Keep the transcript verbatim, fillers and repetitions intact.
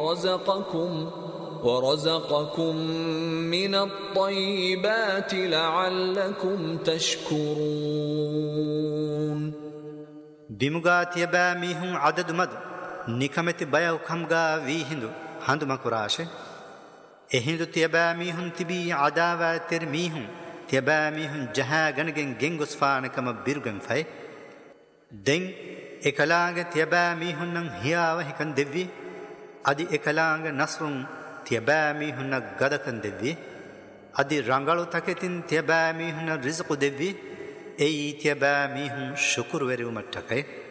ورزقكم ورزقكم من الطيبات لعلكم تشكرون. بمغات يباميهم عدد مد نكمت بيو خمغا ويهندو هندو مكراشه اهندو تيباميهم تبي عداوة ترميهم تيباميهم جها غنغن گنگس فانكم بيرغن فاي دين اكلاغ تيباميهم نن هياوه هكن دبي ادي اكلاغ نصرون تيباميهم غدكن دبي ادي رانغالو تاكتين تيباميهم رزق دبي اي تيباميهم شكر وريو متكاي